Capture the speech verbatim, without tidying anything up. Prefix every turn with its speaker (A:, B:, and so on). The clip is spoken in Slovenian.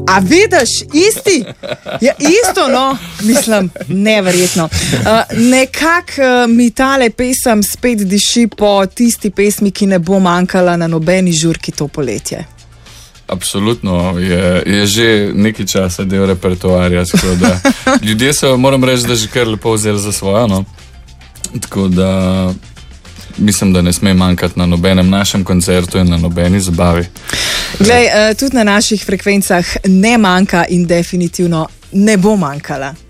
A: A vidiš, isti? Ja, isto, no, mislim, neverjetno. Uh, nekako uh, mi tale pesem spet diši po tisti pesmi, ki ne bo manjkala na nobeni žurki to poletje.
B: Absolutno, je, je že nekaj časa del repertoarja, tako da ljudje so, moram reči, da že kar lepo vzeli za svojo, no. Tako da mislim, da ne sme manjkati na nobenem našem koncertu in na nobeni zabavi.
A: Glej, uh, tudi na naših frekvencah ne manjka in definitivno ne bo manjkala.